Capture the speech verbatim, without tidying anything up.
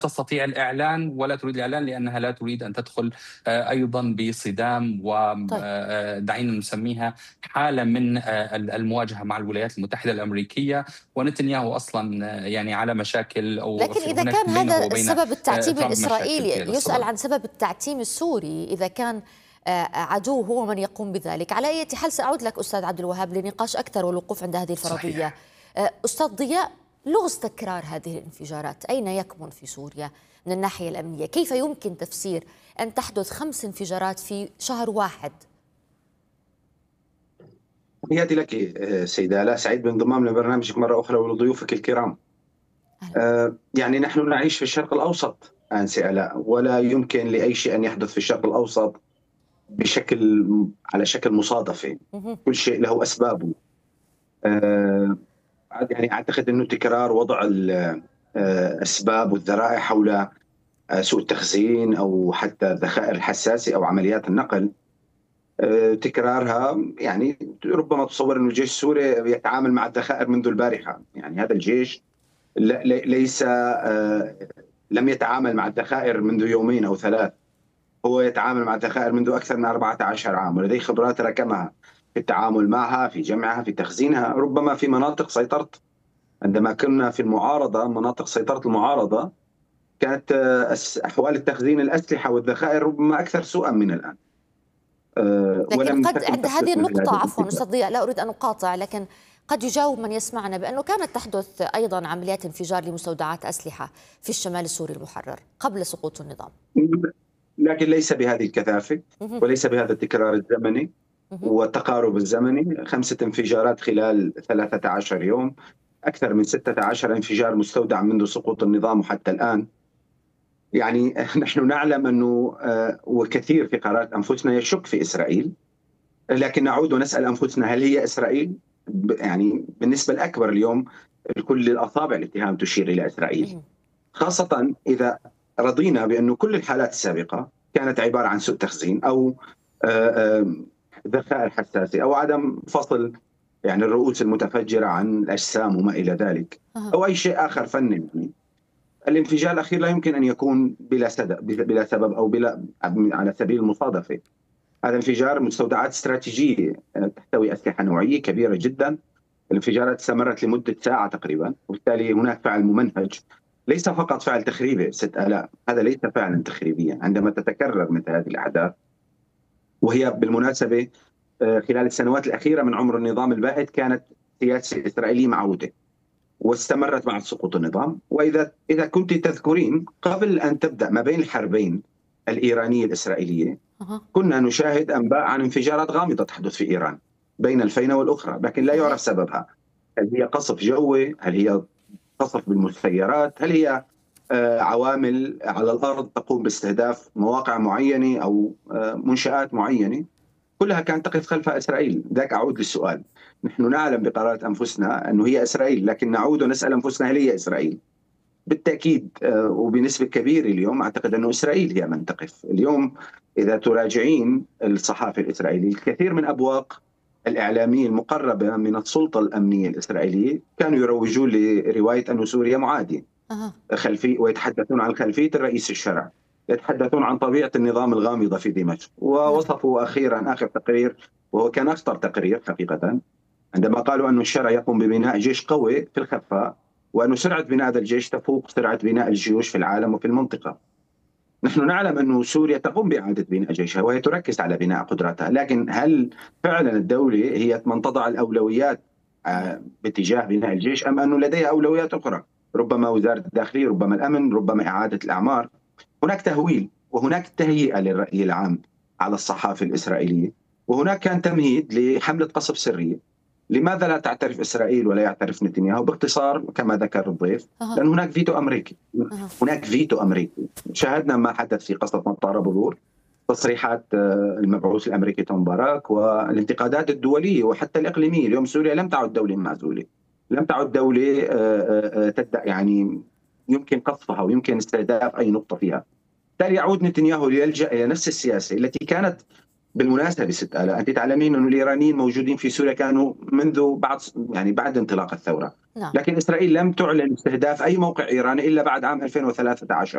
تستطيع الإعلان ولا تريد الإعلان لأنها لا تريد أن تدخل آآ أيضًا بصدام و طيب. آآ دعينا نسميها حالة من آآ ال المواجهة مع الولايات المتحدة الأمريكية، ونتنياهو أصلًا آه، يعني على مشاكل أو لكن في إذا هناك كان بينه هذا وبين السبب آآ التعتيم ترامب مشاكل الإسرائيلي، طويلة يسأل الصدى. عن سبب التعتيم السوري إذا كان آآ عدوه هو من يقوم بذلك. على أية حال سأعود لك أستاذ عبد الوهاب لنقاش أكثر والوقوف عند هذه الفرضية. صحيح. آآ أستاذ ضياء، لغز تكرار هذه الانفجارات أين يكمن في سوريا من الناحية الأمنية؟ كيف يمكن تفسير أن تحدث خمس انفجارات في شهر واحد؟ تحياتي لك آه، سيدة آلاء، سعيد بانضمام لبرنامجك مرة أخرى ولضيوفك الكرام. أهلا. آه، يعني نحن نعيش في الشرق الأوسط آنسة آلاء، ولا يمكن لأي شيء أن يحدث في الشرق الأوسط بشكل على شكل مصادفة. مهم. كل شيء له أسبابه. آه، يعني أعتقد أنه تكرار وضع الأسباب والذرائع حول آه، سوء التخزين أو حتى الذخائر الحساسة أو عمليات النقل، آه، تكرارها يعني ربما تصور أن الجيش السوري يتعامل مع الذخائر منذ البارحة. يعني هذا الجيش ل- ل- ليس آه، لم يتعامل مع الذخائر منذ يومين أو ثلاث، هو يتعامل مع الذخائر منذ أكثر من أربعة عشر عام، ولديه خبرات ركمها في التعامل معها، في جمعها، في تخزينها، ربما في مناطق سيطرت. عندما كنا في المعارضة، مناطق سيطرة المعارضة كانت آه، أس- أحوال التخزين الأسلحة والذخائر ربما أكثر سوءا من الآن، آه، لكن ولم قد تكن عند هذه تحدث مثل هذه النقطة، عفوا الانفجار. أستاذ ضياء، لا أريد أن أقاطع، لكن قد يجاوب من يسمعنا بأنه كانت تحدث أيضا عمليات انفجار لمستودعات أسلحة في الشمال السوري المحرر قبل سقوط النظام. لكن ليس بهذه الكثافة مهم. وليس بهذا التكرار الزمني مهم. والتقارب الزمني. خمسة انفجارات خلال ثلاثة عشر يوم، أكثر من ستة عشر انفجار مستودع منذ سقوط النظام وحتى الآن. يعني نحن نعلم أنه آه، وكثير في قرارات أنفسنا يشك في إسرائيل، لكن نعود ونسأل أنفسنا هل هي إسرائيل؟ ب- يعني بالنسبة الأكبر اليوم كل الأصابع الاتهام تشير إلى إسرائيل، مهم. خاصة إذا رضينا بأن كل الحالات السابقة كانت عبارة عن سوء تخزين أو آه، آه، ذخائر حساسة أو عدم فصل يعني الرؤوس المتفجرة عن الأجسام وما إلى ذلك، أها. أو أي شيء آخر فني. يعني الانفجار الأخير لا يمكن أن يكون بلا سبب بلا سبب أو بلا على سبيل المصادفة. هذا انفجار مستودعات استراتيجية آه، تحتوي أسلحة نوعية كبيرة جدا. الانفجارات استمرت لمدة ساعة تقريبا، وبالتالي هناك فعل ممنهج، ليس فقط فعل تخريبي. ست آلاف هذا ليس فعلا تخريبيا عندما تتكرر مثل هذه الأحداث، وهي بالمناسبة آه، خلال السنوات الأخيرة من عمر النظام البائد كانت سياسة إسرائيلية معودة واستمرت بعد سقوط النظام. وإذا إذا كنت تذكرين قبل أن تبدأ ما بين الحربين الإيرانية الإسرائيلية، أها. كنا نشاهد أنباء عن انفجارات غامضة تحدث في إيران بين الفينة والأخرى، لكن لا يعرف صحيح. سببها. هل هي قصف جوي؟ هل هي قصف بالمسيرات؟ هل هي آه، عوامل على الأرض تقوم باستهداف مواقع معينة أو آه، منشآت معينة؟ كلها كانت تقف خلف إسرائيل. ذاك أعود للسؤال، نحن نعلم بقرارات أنفسنا أنه هي إسرائيل، لكن نعود ونسأل أنفسنا هل هي إسرائيل؟ بالتأكيد آه، وبنسبة كبيرة اليوم أعتقد أن إسرائيل هي من تقف. اليوم إذا تراجعين الصحافة الإسرائيلية، الكثير من أبواق الإعلامية المقربة من السلطة الأمنية الإسرائيلية كانوا يروجون لرواية أن سوريا معادية أها. خلفي، ويتحدثون عن خلفية الرئيس الشرع، يتحدثون عن طبيعة النظام الغامضة في دمشق. نعم. ووصفوا أخيرا آخر تقرير، وهو كان أخطر تقرير حقيقة، عندما قالوا أن الشرع يقوم ببناء جيش قوي في الخفاء، وأن سرعة بناء هذا الجيش تفوق سرعة بناء الجيوش في العالم وفي المنطقة. نحن نعلم أن سوريا تقوم بإعادة بناء جيشها وهي تركز على بناء قدراتها، لكن هل فعلا الدولة هي من تضع الأولويات مهم. آه، باتجاه بناء الجيش، أم أنه لديها أولويات أخرى؟ ربما وزارة الداخلية، ربما الأمن، ربما إعادة الأعمار. هناك تهويل وهناك تهيئة للرأي العام على الصحافة الإسرائيلية، وهناك كان تمهيد لحملة قصف سرية. لماذا لا تعترف إسرائيل ولا يعترف نتنياهو؟ باختصار كما ذكر الضيف، أها. لأن هناك فيتو أمريكي. أها. هناك فيتو أمريكي. شاهدنا ما حدث في قصف مطار أبو غور، تصريحات آه، المبعوث الأمريكي توم باراك والانتقادات الدولية وحتى الإقليمية. اليوم سوريا لم تعد دولة معزولة، لم تعد دولة آه، آه، آه، تدعي يعني يمكن قصفها ويمكن استهداف أي نقطة فيها. بالتالي يعود نتنياهو ليلجأ إلى نفس السياسة التي كانت بالمناسبة ست آلاف. أنت تعلمين أن الإيرانيين موجودين في سوريا كانوا منذ بعد يعني بعد انطلاق الثورة، نعم. لكن إسرائيل لم تعلن استهداف أي موقع إيراني إلا بعد عام ألفين وثلاثة عشر.